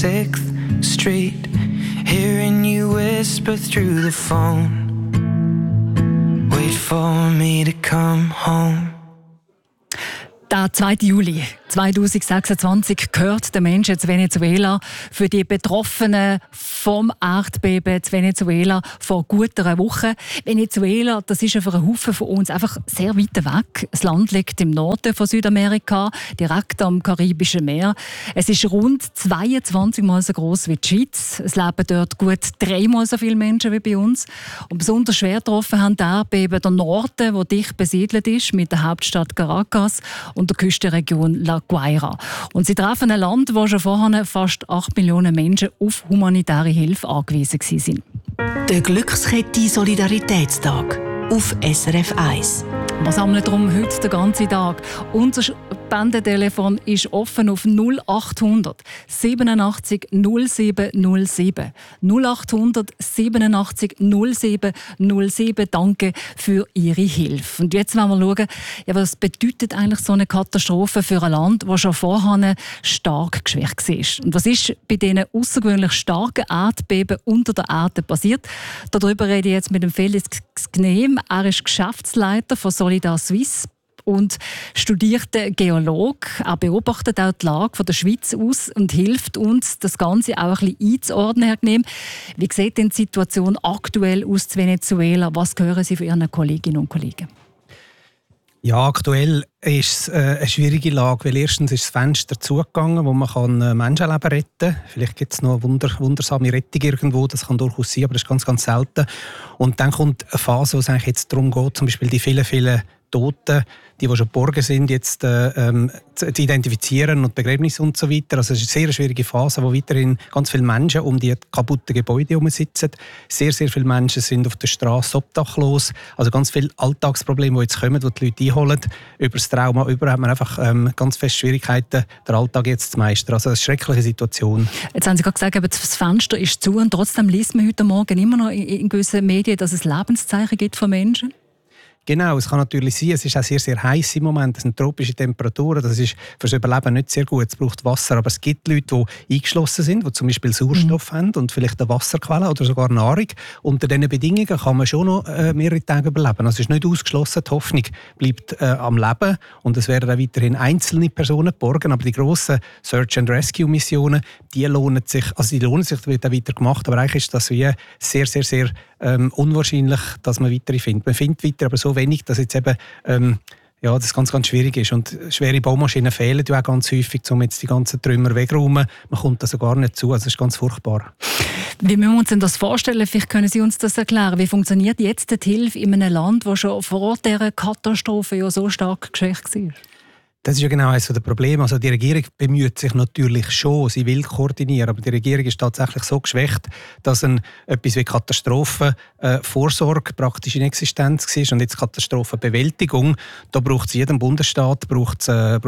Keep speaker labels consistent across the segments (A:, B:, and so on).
A: 6th Street, hearing you whisper through the phone. Wait for me to come home.
B: Der 2. Juli 2026 gehört den Menschen in Venezuela. Für die Betroffenen vom Erdbeben in Venezuela vor gut einer Woche. Venezuela, das ist ja für einen Haufen von uns einfach sehr weit weg. Das Land liegt im Norden von Südamerika, direkt am Karibischen Meer. Es ist rund 22 Mal so gross wie die Schweiz. Es leben dort gut 3 Mal so viele Menschen wie bei uns. Und besonders schwer getroffen haben die Erdbeben der Norden, der dicht besiedelt ist, mit der Hauptstadt Caracas und der Küstenregion La Guaira. Und sie treffen ein Land, wo schon vorher fast 8 Millionen Menschen auf humanitäre Hilfe angewiesen waren.
C: Der Glückskette Solidaritätstag auf SRF 1.
B: Wir sammeln darum heute den ganzen Tag. Unser Spendentelefon ist offen auf 0800 87 07 07. 0800 87 07 07. Danke für Ihre Hilfe. Und jetzt wollen wir schauen, ja, was bedeutet eigentlich so eine Katastrophe für ein Land, das schon vorher stark geschwächt war. Und was ist bei diesen außergewöhnlich starken Erdbeben unter der Erde passiert? Darüber rede ich jetzt mit dem Felix Gnehm. Er ist Geschäftsleiter von Solidar Suisse und studierter Geolog. Er beobachtet auch die Lage der Schweiz aus und hilft uns, das Ganze auch ein bisschen einzuordnen, Herr Gnehm. Wie sieht denn die Situation aktuell aus in Venezuela? Was hören Sie von Ihren Kolleginnen und Kollegen?
D: Ja, aktuell ist es eine schwierige Lage, weil erstens ist das Fenster zugegangen, wo man Menschenleben retten kann. Vielleicht gibt es noch eine wundersame Rettung irgendwo, das kann durchaus sein, aber das ist ganz, ganz selten. Und dann kommt eine Phase, wo es eigentlich jetzt darum geht, zum Beispiel die vielen Toten, die schon geborgen sind, jetzt zu identifizieren und Begräbnisse und so weiter. Also es ist eine sehr schwierige Phase, wo weiterhin ganz viele Menschen um die kaputten Gebäude herum sitzen. Sehr, sehr viele Menschen sind auf der Straße obdachlos. Also ganz viele Alltagsprobleme, die jetzt kommen, die die Leute einholen. Über das Trauma hat man einfach ganz feste Schwierigkeiten, den Alltag jetzt zu meistern. Also eine schreckliche Situation. Jetzt
B: haben Sie gerade gesagt, das Fenster ist zu und trotzdem liest man heute Morgen immer noch in gewissen Medien, dass es Lebenszeichen gibt von Menschen.
D: Genau, es kann natürlich sein, es ist auch sehr, sehr heiß im Moment, es sind tropische Temperaturen, das ist für das Überleben nicht sehr gut, es braucht Wasser, aber es gibt Leute, die eingeschlossen sind, die zum Beispiel Sauerstoff haben und vielleicht eine Wasserquelle oder sogar Nahrung. Unter diesen Bedingungen kann man schon noch mehrere Tage überleben, also es ist nicht ausgeschlossen, die Hoffnung bleibt am Leben und es werden auch weiterhin einzelne Personen geborgen, aber die grossen Search-and-Rescue-Missionen, die lohnen sich, das wird auch weiter gemacht, aber eigentlich ist das wie sehr, sehr, sehr unwahrscheinlich, dass man weitere findet. Man findet weiter, aber so wenig, dass jetzt eben das ganz, ganz schwierig ist. Und schwere Baumaschinen fehlen ja auch ganz häufig, um jetzt die ganzen Trümmer wegräumen. Man kommt also gar nicht zu, also das ist ganz furchtbar.
B: Wie müssen wir uns denn das vorstellen? Vielleicht können Sie uns das erklären. Wie funktioniert jetzt die Hilfe in einem Land, das schon vor dieser Katastrophe ja so stark geschwächt war?
D: Das ist ja genau eines der Probleme. Also die Regierung bemüht sich natürlich schon, sie will koordinieren, aber die Regierung ist tatsächlich so geschwächt, dass etwas wie Katastrophenvorsorge praktisch in Existenz war und jetzt Katastrophenbewältigung. Da braucht es jedem Bundesstaat, braucht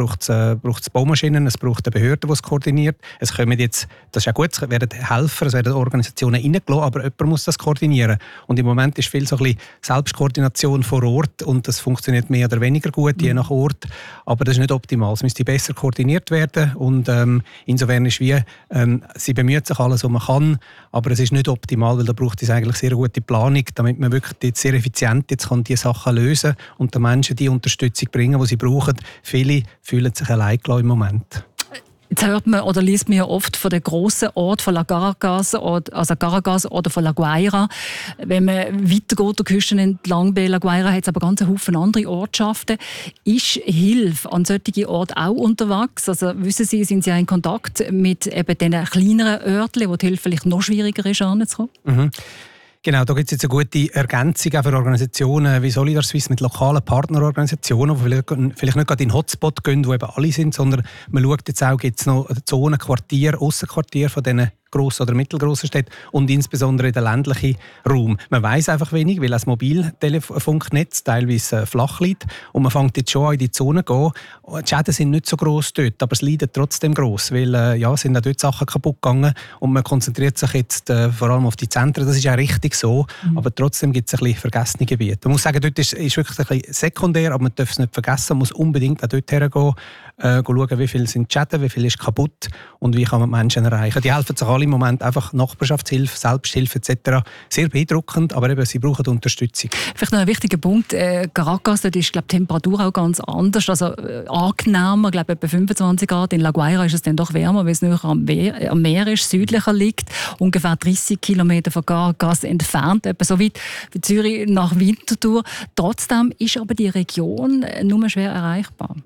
D: es Baumaschinen, es braucht eine Behörde, die es koordiniert. Es kommen jetzt, das ist ja gut, es werden Helfer, es werden Organisationen reingelassen, aber jemand muss das koordinieren. Und im Moment ist viel so ein bisschen Selbstkoordination vor Ort und das funktioniert mehr oder weniger gut, je nach Ort. Aber das ist nicht optimal. Es müsste besser koordiniert werden und insofern ist sie bemüht sich alles, was man kann, aber es ist nicht optimal, weil da braucht es eigentlich sehr gute Planung, damit man wirklich jetzt sehr effizient jetzt kann die Sachen lösen und den Menschen die Unterstützung bringen, die sie brauchen. Viele fühlen sich allein gelassen im Moment.
B: Jetzt hört man oder liest man ja oft von den grossen Orten, von Caracas oder von La Guaira. Wenn man weitergeht, der Küsten entlang bei La Guaira, hat es aber ganz einen Haufen andere Ortschaften. Ist Hilfe an solchen Orten auch unterwegs? Also wissen Sie, sind Sie auch in Kontakt mit eben diesen kleineren Örtchen, wo die Hilfe vielleicht noch schwieriger ist, anzukommen?
D: Mhm. Genau, da gibt es jetzt eine gute Ergänzung auch für Organisationen wie Solidar Suisse mit lokalen Partnerorganisationen, die vielleicht nicht gerade in den Hotspot gehen, wo eben alle sind, sondern man schaut jetzt auch, gibt es noch Zonen, Quartier, Aussenquartier von diesen grossen oder mittelgrossen Städten und insbesondere in den ländlichen Raum. Man weiss einfach wenig, weil das Mobiltelefunknetz teilweise flach liegt und man fängt jetzt schon an in die Zone zu gehen. Die Schäden sind nicht so gross dort, aber es leidet trotzdem gross, weil es sind auch dort Sachen kaputt gegangen und man konzentriert sich jetzt vor allem auf die Zentren. Das ist auch richtig so, aber trotzdem gibt es ein bisschen vergessene Gebiete. Man muss sagen, dort ist wirklich ein bisschen sekundär, aber man darf es nicht vergessen, man muss unbedingt auch dort hergehen. schauen, wie viel sind die Schäden, wie viel ist kaputt und wie kann man die Menschen erreichen. Die helfen sich alle im Moment einfach Nachbarschaftshilfe, Selbsthilfe etc. Sehr beeindruckend, aber eben, sie brauchen Unterstützung.
B: Vielleicht noch ein wichtiger Punkt, Caracas, dort ist die Temperatur auch ganz anders, also angenehmer, ich glaube etwa 25 Grad. In La Guaira ist es dann doch wärmer, weil es näher am Meer ist, südlicher liegt, ungefähr 30 Kilometer von Caracas entfernt, etwa so weit wie Zürich nach Winterthur. Trotzdem ist aber die Region nur schwer erreichbar.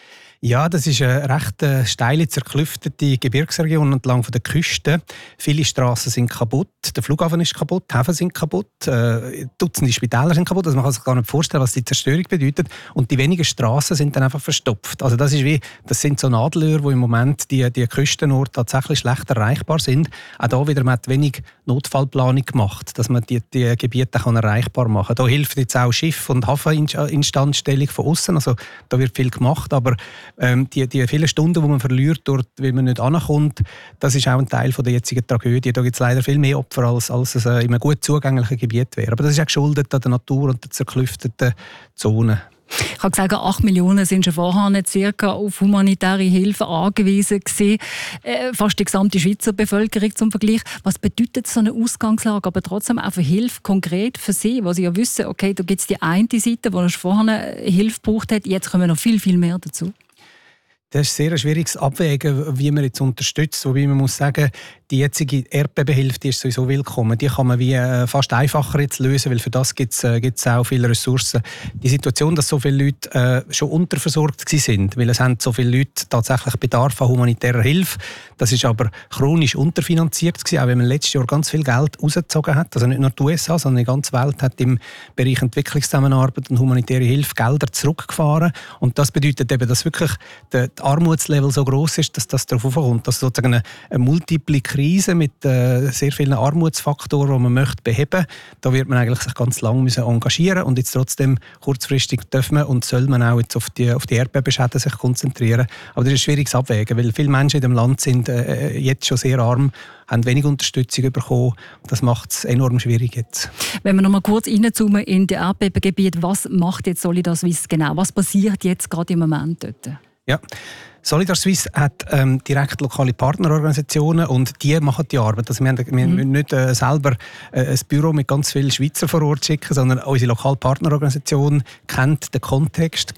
D: Ja, das ist eine recht steile, zerklüftete Gebirgsregion entlang der Küste. Viele Strassen sind kaputt, der Flughafen ist kaputt, die Häfen sind kaputt, Dutzende Spitäler sind kaputt. Also man kann sich gar nicht vorstellen, was die Zerstörung bedeutet. Und die wenigen Strassen sind dann einfach verstopft. Also das sind so Nadelöhr, wo im Moment die Küstenorte tatsächlich schlecht erreichbar sind. Auch da wieder, man hat wenig Notfallplanung gemacht, dass man die Gebiete erreichbar machen kann. Da hilft jetzt auch Schiff- und Hafeninstandstellung von außen. Also da wird viel gemacht, aber die vielen Stunden, die man verliert, dort, weil man nicht ankommt, das ist auch ein Teil der jetzigen Tragödie. Da gibt es leider viel mehr Opfer, als es in einem gut zugänglichen Gebiet wäre. Aber das ist auch geschuldet an der Natur und der zerklüfteten Zonen.
B: Ich habe gesagt, 8 Millionen sind schon vorher circa auf humanitäre Hilfe angewiesen gewesen. Fast die gesamte Schweizer Bevölkerung zum Vergleich. Was bedeutet so eine Ausgangslage, aber trotzdem auch für Hilfe konkret für Sie, wo Sie ja wissen, okay, da gibt es die eine Seite, die vorher Hilfe gebraucht hat, jetzt kommen noch viel, viel mehr dazu?
D: Das ist sehr ein schwieriges Abwägen, wie man jetzt unterstützt. Wobei man muss sagen, die jetzige Erdbebenhilfe ist sowieso willkommen. Die kann man wie fast einfacher jetzt lösen, weil für das gibt's auch viele Ressourcen. Die Situation, dass so viele Leute schon unterversorgt sind, weil es haben so viele Leute tatsächlich Bedarf an humanitärer Hilfe. Das ist aber chronisch unterfinanziert gewesen, auch wenn man letztes Jahr ganz viel Geld rausgezogen hat. Also nicht nur die USA, sondern die ganze Welt hat im Bereich Entwicklungszusammenarbeit und humanitäre Hilfe Gelder zurückgefahren. Und das bedeutet eben, dass wirklich der Armutslevel so groß ist, dass das darauf kommt, dass sozusagen eine multiple Krise mit sehr vielen Armutsfaktoren, die man möchte beheben, da wird man eigentlich sich ganz lange müssen engagieren und jetzt trotzdem kurzfristig darf man und soll man auch jetzt auf die Erdbebenschäden sich konzentrieren. Aber das ist ein schwieriges Abwägen, weil viele Menschen in dem Land sind jetzt schon sehr arm, haben wenig Unterstützung bekommen. Das macht es enorm schwierig jetzt. Wenn
B: wir noch mal kurz reinzoomen in die Erdbebengebiete, was macht jetzt Solidar Suisse genau? Was passiert jetzt gerade im Moment dort?
D: Ja, Solidar Suisse hat direkt lokale Partnerorganisationen und die machen die Arbeit. Also wir müssen nicht selber ein Büro mit ganz vielen Schweizer vor Ort schicken, sondern unsere lokale Partnerorganisation kennt den Kontext,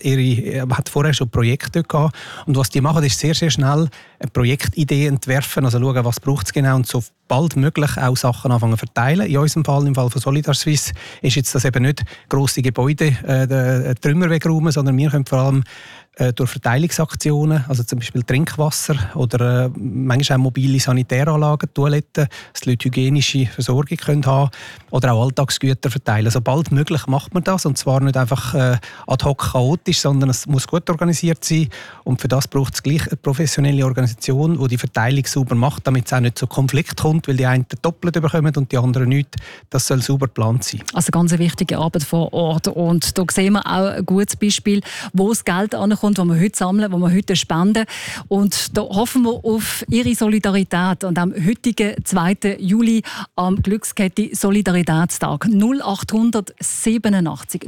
D: hat vorher schon Projekte gehabt. Und was die machen, ist sehr, sehr schnell eine Projektidee entwerfen, also schauen, was braucht es genau und so bald möglich auch Sachen anfangen zu verteilen. In unserem Fall, im Fall von Solidar Suisse, ist jetzt das eben nicht grosse Gebäude, Trümmer wegräumen, sondern wir können vor allem durch Verteilungsaktionen, also zum Beispiel Trinkwasser oder manchmal auch mobile Sanitäranlagen, Toiletten, dass die Leute hygienische Versorgung können haben oder auch Alltagsgüter verteilen. Also bald möglich macht man das und zwar nicht einfach ad hoc chaotisch, sondern es muss gut organisiert sein und für das braucht es gleich eine professionelle Organisation, die die Verteilung sauber macht, damit es auch nicht zu Konflikt kommt, weil die einen doppelt bekommen und die anderen nicht. Das soll sauber geplant sein.
B: Also ganz eine wichtige Arbeit vor Ort und da sehen wir auch ein gutes Beispiel, wo das Geld ankommt, das wir heute sammeln, das wir heute spenden. Und da hoffen wir auf Ihre Solidarität. Und am heutigen 2. Juli am Glückskette Solidaritätstag 0800 87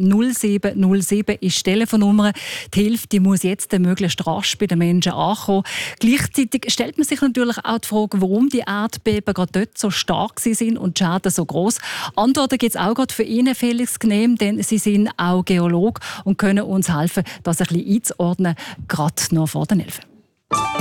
B: 0707 ist die Telefonnummer. Die Hilfe die muss jetzt möglichst rasch bei den Menschen ankommen. Gleichzeitig stellt man sich natürlich auch die Frage, warum die Erdbeben gerade dort so stark sind und die Schäden so gross. Antworten gibt es auch gerade für Ihnen, Felix Gnehm, denn Sie sind auch Geolog und können uns helfen, das ein bisschen einzuordnen, gerade noch vor den 11.